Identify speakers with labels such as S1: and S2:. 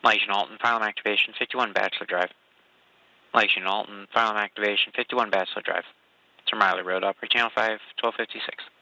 S1: Light and Alton, Farnham Activation, 51 Bachelor Drive. Light and Alton, Farnham Activation, 51 Bachelor Drive. Sir Marley Road, operating 5, 1256.